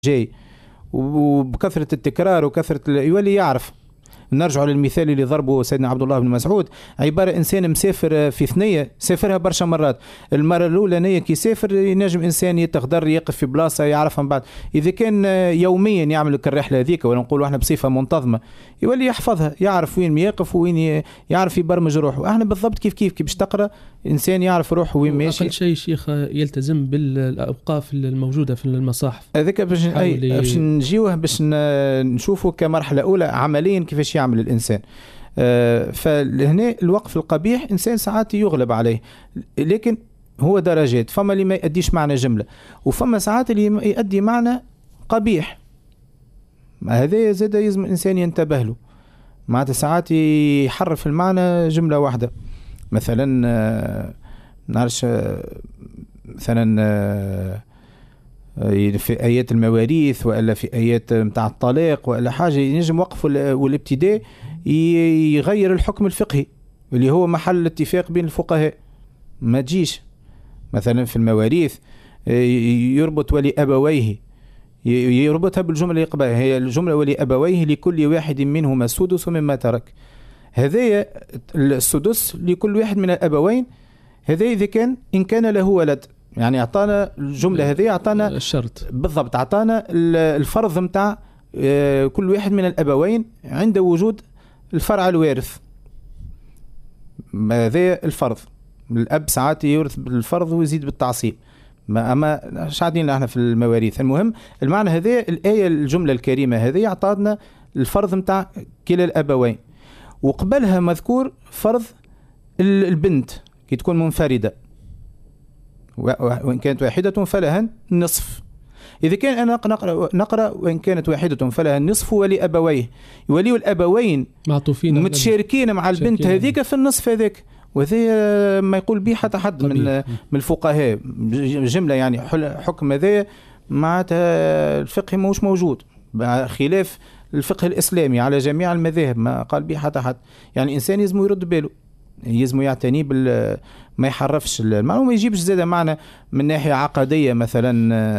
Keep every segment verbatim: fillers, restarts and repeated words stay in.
جاي وبكثرة التكرار وكثرة يولي يعرف. نرجع للمثال اللي ضربه سيدنا عبد الله بن مسعود، عبارة إنسان مسافر في ثنية سافرها برشا مرات، المرة الأولى كي يسافر ينجم إنسان يتغدر يقف في بلاصة يعرفها من بعد، إذا كان يوميا يعمل الرحلة هذيك ولا نقولوا احنا بصفة منتظمة يولي يحفظها، يعرف وين يقف وين يعرف يبرمج روحه. احنا بالضبط كيف كيف كيف باش تقرأ إنسان يعرف روحه وين ماشي. أقل شيء شيخ يلتزم بالأوقاف الموجودة في المصاحف هذاك باش باش نجيوه باش نشوفه كمرحلة أولى عمليا كيفاش يعمل الإنسان. آه فهنا الوقف القبيح إنسان ساعات يغلب عليه، لكن هو درجات، فما اللي ما يؤديش معنى جملة وفما ساعات اللي يؤدي معنى قبيح. هذا زاد يلزم الإنسان ينتبه له، معناتها ساعات يحرف المعنى جملة واحدة. مثلا آه نعرفش آه مثلا آه في آيات المواريث ولا في آيات متاع الطلاق ولا حاجة ينجم وقف والابتداء يغير الحكم الفقهي اللي هو محل اتفاق بين الفقهاء. ما تجيش مثلا في المواريث يربط ولي أبويه، يربطها بالجملة يقبلها، هي الجملة ولي أبويه لكل واحد منهما السدس مما ترك. هذا السدس لكل واحد من الأبوين، هذا إذا كان إن كان له ولد، يعني أعطانا الجملة هذه أعطانا الشرط بالضبط، أعطانا الفرض متاع كل واحد من الأبوين عند وجود الفرع الوارث. هذا الفرض، الأب ساعات يورث بالفرض ويزيد بالتعصيب، ما أما شاعدين احنا في المواريث. المهم المعنى هذا الآية الجملة الكريمة هذه أعطانا الفرض متاع كلا الأبوين، وقبلها مذكور فرض البنت كي تكون منفردة، وإن كانت واحدة فلها النصف. إذا كان أنا نقرأ, نقرأ وإن كانت واحدة فلها النصف ولي أبويه، ولي الأبوين معطوفين متشاركين مع البنت هذيك في النصف هذيك، وهذا ما يقول به حتى حد من من الفقهاء جملة، يعني حكم هذا معناتها الفقه موش موجود، خلاف الفقه الإسلامي على جميع المذاهب ما قال به حتى حد. يعني إنسان يزمو يرد باله، يزمو يعتني بال ما يحرفش المعنى وما يجيبش زيادة معنى من ناحية عقدية مثلا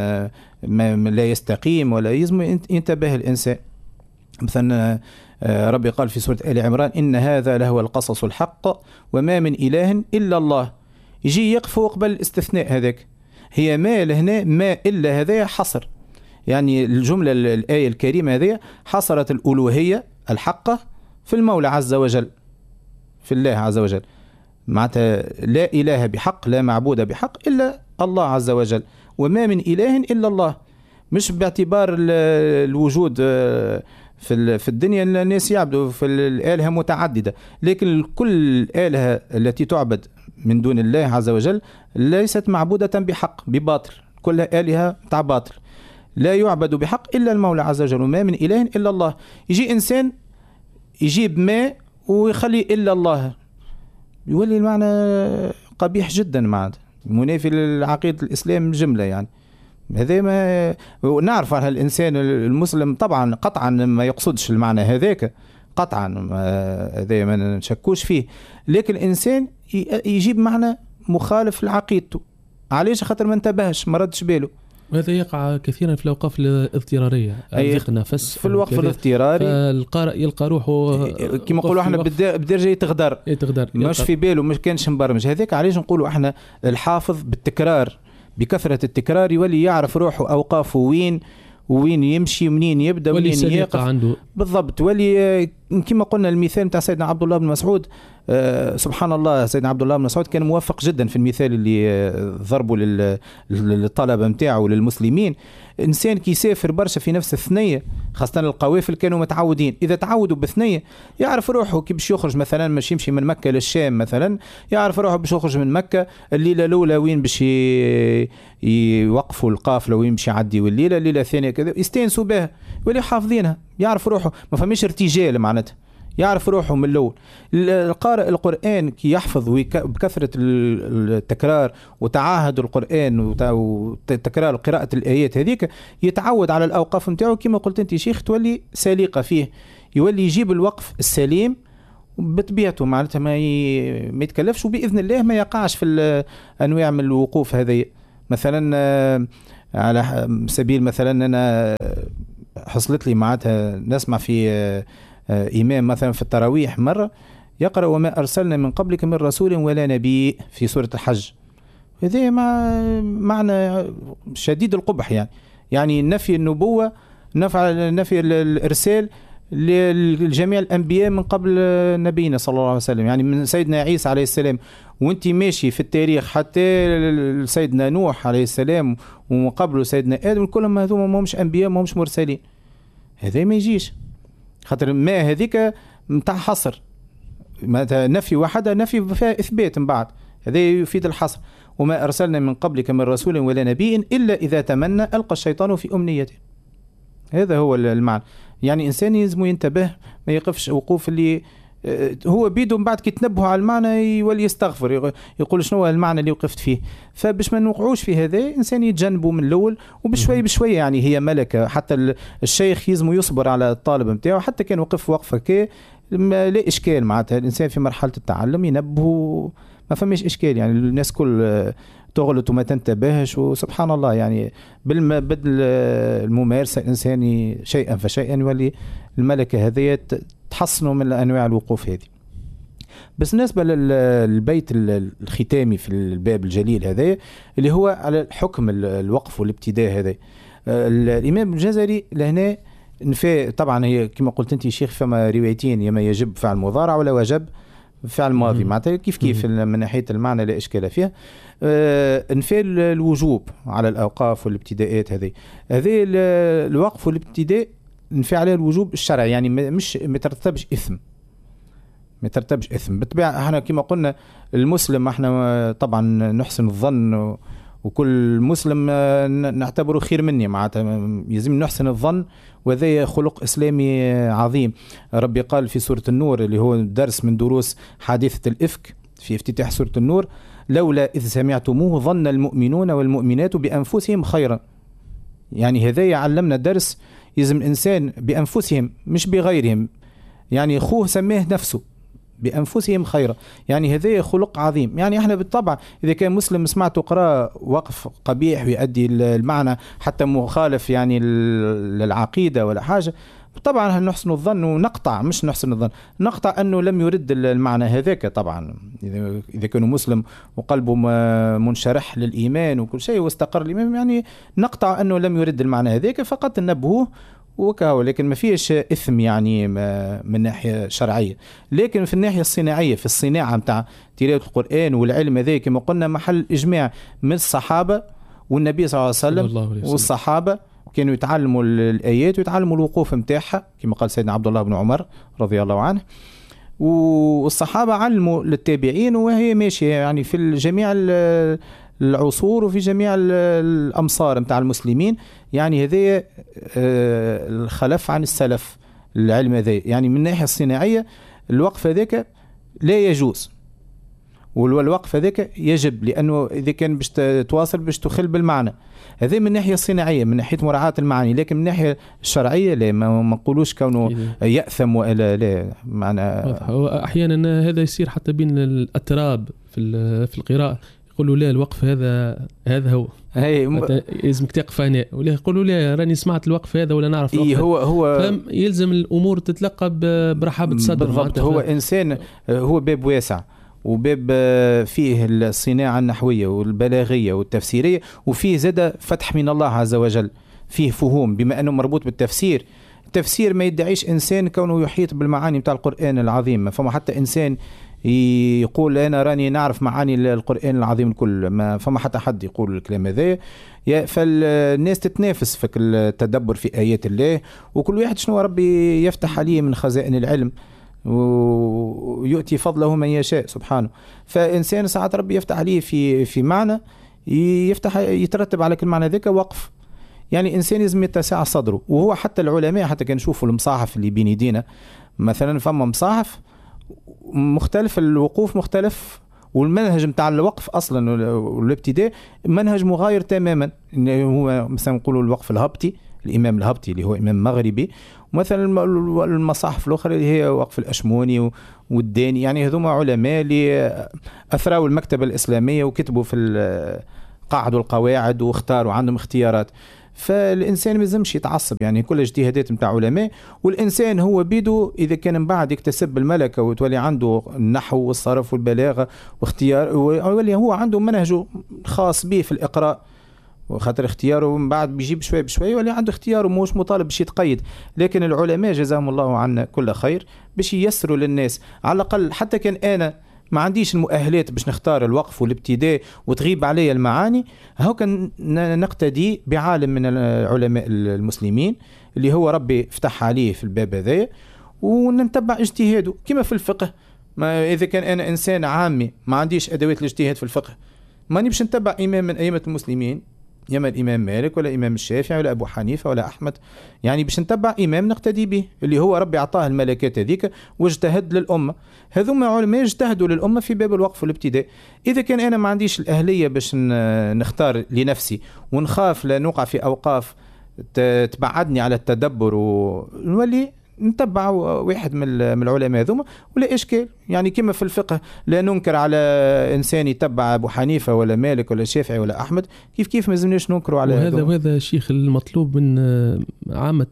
ما لا يستقيم، ولا يزمو ينتبه الإنسان. مثلا ربي قال في سورة آل عمران إن هذا لهو القصص الحق وما من إله إلا الله، يجي يقف قبل الاستثناء هذاك، هي ما لهنا ما إلا هذا حصر، يعني الجملة الآية الكريمة هذه حصرت الألوهية الحقة في المولى عز وجل، في الله عز وجل، معناتها لا إله بحق لا معبود بحق إلا الله عز وجل، وما من إله إلا الله، مش باعتبار الوجود في في الدنيا الناس يعبدوا في الآلهة متعددة، لكن كل الآلهة التي تعبد من دون الله عز وجل ليست معبودة بحق بباطل، كلها آلهة تاع باطل، لا يعبد بحق إلا المولى عز وجل، وما من إله إلا الله. يجي إنسان يجيب ما ويخلي إلا الله، يولي المعنى قبيح جدا، معنى منافي للعقيدة الإسلام جملة. يعني هذا ما نعرف على الإنسان المسلم طبعا قطعا ما يقصدش المعنى هذاك قطعا، هذا ما نشكوش فيه، لكن الإنسان يجيب معنى مخالف لعقيدته، علاش؟ خاطر ما انتبهش ما ردش باله. وهذا يقع كثيرا في الأوقاف الاضطرارية، ضيق نفس في الوقف الاضطراري، فالقارئ يلقى روحه كما نقولوا احنا بدرجة يتغدر يتغدر مش في باله، مش كانش مبرمج. هذاك علاش نقولوا احنا الحافظ بالتكرار، بكثرة التكرار يولي يعرف روحه أوقافه وين وين يمشي منين يبدأ منين يقف عنده بالضبط. ولي كما قلنا المثال بتاع سيدنا عبد الله بن مسعود، أه سبحان الله سيدنا عبد الله بن مسعود كان موفق جدا في المثال اللي ضربه للطلبة متاعه للمسلمين. إنسان كي يسافر برشا في نفس الثنية، خاصة القوافل كانوا متعودين إذا تعودوا بثنية يعرف روحه كي باش يخرج، مثلا مش يمشي من مكة للشام مثلا، يعرف روحه باش يخرج من مكة الليلة الأولى وين باش يوقفوا القافلة وين باش يعدي، والليلة الليلة الثانية كذا يستانسوا بها ولي حافظينها، يعرف روحه ما فماش ارتجال معناتها، يعرف روحه من الأول. القارئ القرآن كي يحفظ بكثرة التكرار وتعاهد القرآن وتكرار قراءة الآيات هذيك يتعود على الأوقاف متاعه كما قلت أنت شيخ، تولي سليقة فيه، يولي يجيب الوقف السليم بطبيعته، معناتها ما ما يتكلفش، وبإذن الله ما يقعش في أنواع من الوقوف هذه. مثلا على سبيل مثلا أنا حصلت لي معناتها نسمع في إمام مثلا في التراويح مرة يقرأ وما أرسلنا من قبلك من رسول ولا نبي في سورة الحج. هذا مع معنى شديد القبح يعني يعني نفي النبوة نفي نفي الإرسال لجميع الأنبياء من قبل نبينا صلى الله عليه وسلم. يعني من سيدنا عيسى عليه السلام وانت ماشي في التاريخ حتى سيدنا نوح عليه السلام ومن قبله سيدنا آدم كلهم هذوما ما همش أنبياء ما همش مرسلين. هذا ما يجيش خاطر ما هذيك متاع حصر نفي واحدة نفي فيها إثبات من بعد. هذا يفيد الحصر. وما أرسلنا من قبلك من رسول ولا نبي إلا إذا تمنى ألقى الشيطان في أمنيته. هذا هو المعنى. يعني إنسان يلزم ينتبه ما يقفش وقوف اللي هو بيدو من بعد كي تنبهوا على المعنى يولي يستغفر يقول شنو المعنى اللي وقفت فيه. فباش ما نوقعوش في هذا إنسان يتجنبه من الأول وبشوي بشوي. يعني هي ملكة حتى الشيخ يلزم يصبر على الطالب متاعه حتى كان وقف وقفة كي لا إشكال معناتها الإنسان في مرحلة التعلم ينبهه ما فماش إشكال. يعني الناس كل تغلط وما تنتبهش وسبحان الله يعني بالبدل الممارسة الإنساني شيئا فشيئا يولي الملكة هذه تحصنوا من أنواع الوقوف هذه. بس بالنسبة للبيت الختامي في الباب الجليل هذا اللي هو على حكم الوقف والابتداء هذا الإمام الجزري لهنا نفى. طبعا هي كما قلت أنت شيخ فما روايتين يما يجب فعل مضارع ولا وجب فعل ماضي معناتها كيف كيف من ناحية المعنى لا إشكال فيها. آه نفى الوجوب على الأوقاف والابتداءات هذه هذه الوقف والابتداء نفى عليه الوجوب الشرعي. يعني مش ما ترتبش إثم ما ترتبش إثم بالطبيعة. احنا كما قلنا المسلم احنا طبعا نحسن الظن وكل مسلم نعتبره خير مني معناتها يلزم نحسن الظن وهذا خلق إسلامي عظيم. ربي قال في سورة النور اللي هو درس من دروس حادثة الإفك في افتتاح سورة النور لولا إذ سمعتموه ظن المؤمنون والمؤمنات بأنفسهم خيرا. يعني هذا يعلمنا درس يلزم الإنسان بأنفسهم مش بغيرهم. يعني أخوه سماه نفسه بأنفسهم خيرا. يعني هذا خلق عظيم. يعني احنا بالطبع إذا كان مسلم سمعته قراء وقف قبيح ويؤدي المعنى حتى مخالف يعني للعقيدة ولا حاجة طبعا نحسن الظن ونقطع مش نحسن الظن نقطع أنه لم يرد المعنى هذاك. طبعا إذا كانوا مسلم وقلبه منشرح للإيمان وكل شيء واستقر الإيمان يعني نقطع أنه لم يرد المعنى هذاك فقط ننبهوه وكاو. لكن ما فيش إثم يعني من ناحية شرعية. لكن في الناحية الصناعية في الصناعة متاع تلاوة القرآن والعلم هذا كما قلنا محل إجماع من الصحابة والنبي صلى الله عليه وسلم والصحابة كانوا يتعلموا الآيات ويتعلموا الوقوف متاعها كما قال سيدنا عبد الله بن عمر رضي الله عنه. والصحابة علموا للتابعين وهي ماشية يعني في جميع العصور وفي جميع الأمصار متاع المسلمين. يعني هذا الخلف عن السلف العلم هذا. يعني من الناحية الصناعية الوقف هذاك لا يجوز والوقف هذاك يجب لأنه إذا كان باش تواصل باش تخل بالمعنى. هذا من الناحية الصناعية من ناحية مراعاة المعاني. لكن من الناحية الشرعية لا ما نقولوش كونه يأثم ولا لا معنى. أحيانا هذا يصير حتى بين الأتراب في في القراءة يقولوا لا الوقف هذا هذا هو لازمك تقف هنا ولا يقولوا لا راني سمعت الوقف هذا ولا نعرف إيه هو هو يلزم الأمور تتلقى برحابة صدر بالضبط. هو إنسان هو باب واسع وباب فيه الصناعة النحوية والبلاغية والتفسيرية وفيه زاد فتح من الله عز وجل فيه فهوم بما أنه مربوط بالتفسير. التفسير ما يدعيش إنسان كونه يحيط بالمعاني متاع القرآن العظيم. فما حتى إنسان يقول أنا راني نعرف معاني القرآن العظيم الكل ما فما حتى حد يقول الكلام هذا. فالناس تتنافس في التدبر في آيات الله وكل واحد شنو ربي يفتح عليه من خزائن العلم ويؤتي فضله من يشاء سبحانه. فإنسان ساعات ربي يفتح عليه في في معنى يفتح يترتب على كل معنى ذاك وقف. يعني إنسان لازم يتسع صدره. وهو حتى العلماء حتى كان نشوفوا المصاحف اللي بين يدينا مثلا فما مصاحف مختلف الوقوف مختلف والمنهج متاع الوقف أصلا والابتداء منهج مغاير تماما. هو مثلا نقولوا الوقف الهبطي الإمام الهبطي اللي هو إمام مغربي ومثلا المصاحف الأخرى اللي هي وقف الأشموني والداني. يعني هذوما علماء اللي أثروا المكتبة الإسلامية وكتبوا في قاعدوا القواعد واختاروا عندهم اختيارات. فالإنسان ما يلزمش يتعصب، يعني كل اجتهادات متاع علماء، والإنسان هو بيدو إذا كان من بعد يكتسب الملكة وتولي عنده النحو والصرف والبلاغة واختيار، ويولي هو عنده منهجه خاص به في الإقراء، وخاطر اختياره من بعد بيجيب شوي بشوي ولا عنده اختياره مش مطالب باش يتقيد. لكن العلماء جزاهم الله عنا كل خير باش ييسروا للناس، على الأقل حتى كان أنا ما عنديش المؤهلات باش نختار الوقف والابتداء وتغيب علي المعاني، هو كان نقتدي بعالم من العلماء المسلمين اللي هو ربي فتح عليه في الباب هذايا ونتبع اجتهاده. كما في الفقه، ما إذا كان أنا إنسان عامي ما عنديش أدوات الاجتهاد في الفقه، ماني باش نتبع إمام من أئمة المسلمين، يما الإمام مالك ولا إمام الشافعي ولا أبو حنيفة ولا أحمد، يعني باش نتبع إمام نقتدي به اللي هو ربي أعطاه الملكات هذيك واجتهد للأمة. هذوما علماء اجتهدوا للأمة في باب الوقف والابتداء. إذا كان أنا ما عنديش الأهلية باش نختار لنفسي ونخاف لا نوقع في أوقاف تبعدني على التدبر ونولي نتبع واحد من العلماء ذوما ولا إشكال. يعني كما في الفقه لا ننكر على إنسان يتبع أبو حنيفة ولا مالك ولا شافعي ولا أحمد، كيف كيف ما زلناش ننكروا على وهذا وهذا شيخ المطلوب من عامة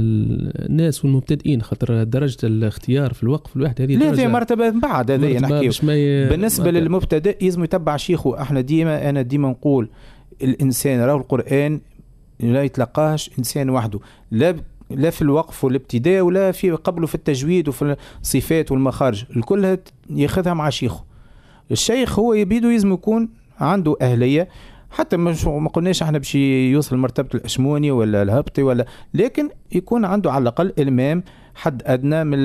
الناس والمبتدئين، خاطر درجة الاختيار في الوقف الواحد هذه لا، هذه مرتبة بعد هذه نحكيو. بالنسبة للمبتدئ يلزم يتبع شيخه. احنا ديما أنا ديما نقول الإنسان راه القرآن لا يتلقاهش إنسان وحده، لا لا في الوقف والابتداء ولا في قبله في التجويد وفي الصفات والمخارج، الكل ياخذها مع شيخه. الشيخ هو يبيدو يلزم يكون عنده أهلية، حتى ما قلناش احنا باش يوصل مرتبة الأشموني ولا الهبطي ولا، لكن يكون عنده على الأقل إلمام حد أدنى من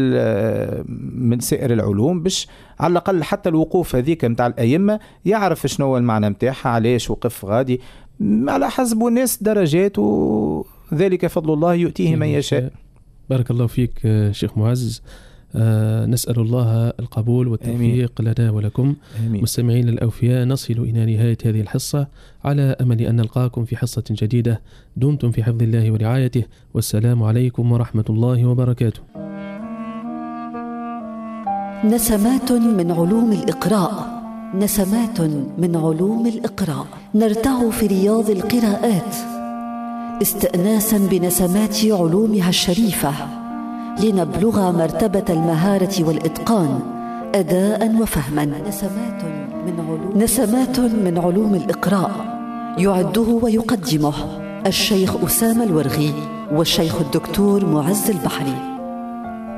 من سائر العلوم، باش على الأقل حتى الوقوف هذيك متاع الأئمة يعرف شنو هو المعنى متاعها، علاش وقف غادي على حسب الناس درجات، وذلك فضل الله يؤتيه من يشاء. بارك الله فيك شيخ معزز. آه نسأل الله القبول والتوفيق لنا ولكم. آمين. مستمعين الأوفياء، نصل إلى نهاية هذه الحصة على أمل أن نلقاكم في حصة جديدة. دمتم في حفظ الله ورعايته، والسلام عليكم ورحمة الله وبركاته. نسمات من علوم الإقراء، نسمات من علوم الإقراء، نرتع في رياض القراءات استئناسا بنسمات علومها الشريفة، لنبلغ مرتبة المهارة والإتقان أداء وفهما. نسمات من علوم, نسمات من علوم الإقراء يعده ويقدمه الشيخ أسامة الورغي والشيخ الدكتور معز البحري.